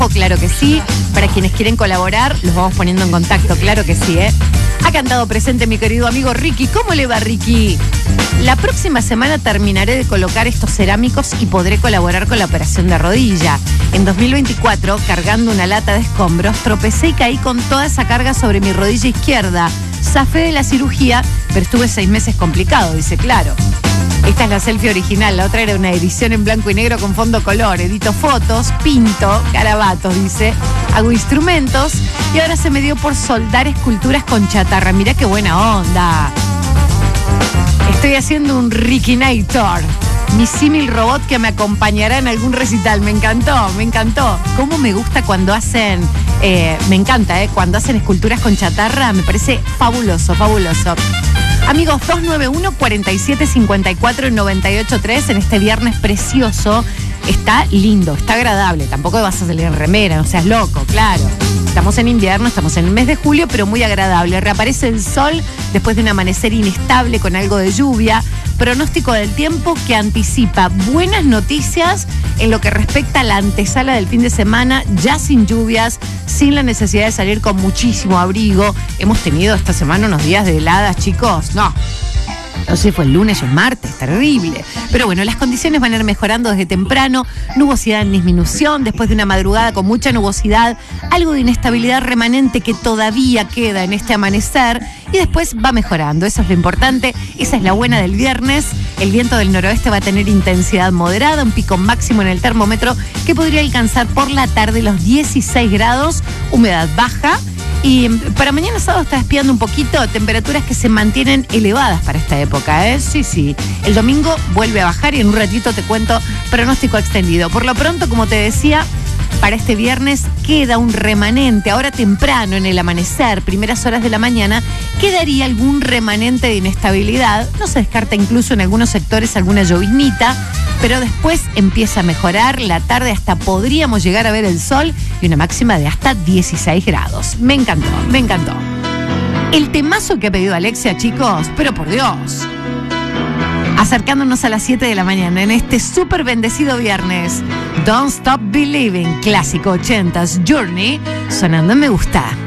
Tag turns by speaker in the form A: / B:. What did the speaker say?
A: Claro que sí. Para quienes quieren colaborar, los vamos poniendo en contacto, claro que sí, ¿eh? Ha cantado presente mi querido amigo Ricky. ¿Cómo le va, Ricky? La próxima semana terminaré de colocar estos cerámicos y podré colaborar con la operación de rodilla. En 2024, cargando una lata de escombros, tropecé y caí con toda esa carga sobre mi rodilla izquierda. Zafé de la cirugía, pero estuve 6 meses complicado, dice, claro. Esta es la selfie original, la otra era una edición en blanco y negro con fondo color. Edito fotos, pinto, garabatos, dice, hago instrumentos y ahora se me dio por soldar esculturas con chatarra. Mirá qué buena onda. Estoy haciendo un Rickinator, mi símil robot que me acompañará en algún recital. Me encantó, me encantó. Cómo me gusta cuando hacen, me encanta, cuando hacen esculturas con chatarra, me parece fabuloso, fabuloso. Amigos, 291-4754-983 en este viernes precioso. Está lindo, está agradable. Tampoco vas a salir en remera, no seas loco, claro. Estamos en invierno, estamos en el mes de julio, pero muy agradable. Reaparece el sol después de un amanecer inestable con algo de lluvia. Pronóstico del tiempo que anticipa buenas noticias en lo que respecta a la antesala del fin de semana, ya sin lluvias, sin la necesidad de salir con muchísimo abrigo. Hemos tenido esta semana unos días de heladas, chicos. No sé, fue el lunes o el martes, terrible. Pero bueno, las condiciones van a ir mejorando desde temprano. Nubosidad en disminución, después de una madrugada con mucha nubosidad, algo de inestabilidad remanente que todavía queda en este amanecer y después va mejorando. Eso es lo importante, esa es la buena del viernes. El viento del noroeste va a tener intensidad moderada, un pico máximo en el termómetro que podría alcanzar por la tarde los 16 grados, humedad baja. Y para mañana sábado está espiando un poquito, temperaturas que se mantienen elevadas para esta época, ¿eh? Sí. El domingo vuelve a bajar y en un ratito te cuento pronóstico extendido. Por lo pronto, como te decía, para este viernes queda un remanente. Ahora temprano, en el amanecer, primeras horas de la mañana, quedaría algún remanente de inestabilidad. No se descarta incluso en algunos sectores alguna lloviznita, pero después empieza a mejorar. La tarde hasta podríamos llegar a ver el sol y una máxima de hasta 16 grados. Me encantó, me encantó. El temazo que ha pedido Alexia, chicos, pero por Dios. Acercándonos a las 7 de la mañana en este súper bendecido viernes. Don't Stop Believing, clásico 80s Journey, sonando en Me Gusta.